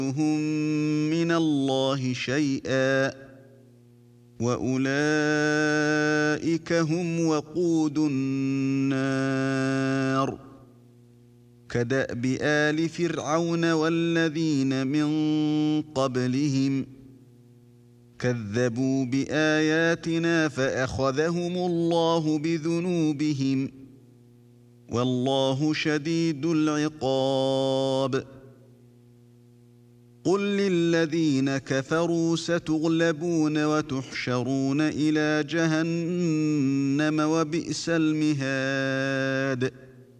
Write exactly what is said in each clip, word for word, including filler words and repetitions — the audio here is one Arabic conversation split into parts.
من الله شيئا وأولئك هم وقود النار كدأب آل فرعون والذين من قبلهم كذبوا بآياتنا فأخذهم الله بذنوبهم والله شديد العقاب قل للذين كفروا ستغلبون وتحشرون إلى جهنم وبئس المهاد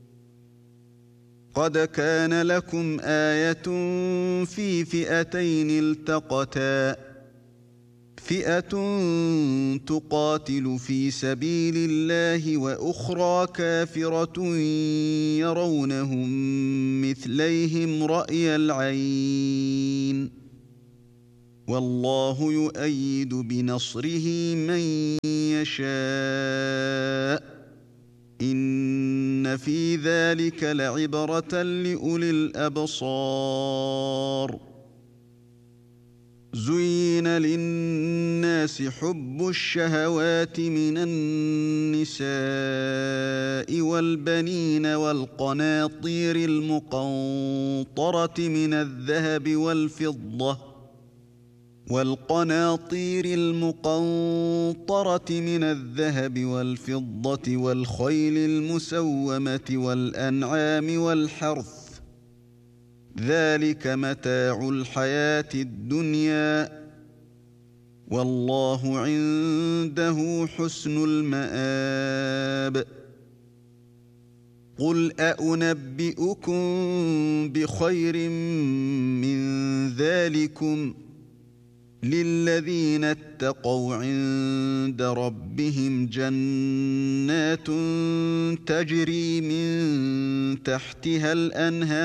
قد كان لكم آية في فئتين التقتا فئة تقاتل في سبيل الله وأخرى كافرة يرونهم مثليهم رأي العين والله يؤيد بنصره من يشاء إن في ذلك لعبرة لأولي الأبصار زين للناس حب الشهوات من النساء والبنين والقناطير المقنطرة من الذهب والفضة والقناطير المقنطرة من الذهب والفضة والخيل المسومة والأنعام والحرث ذلك متاع الحياة الدنيا والله عنده حسن المآب قل أأنبئكم بخير من ذلكم للذين اتقوا عند ربهم جنات تجري من تحتها الأنهار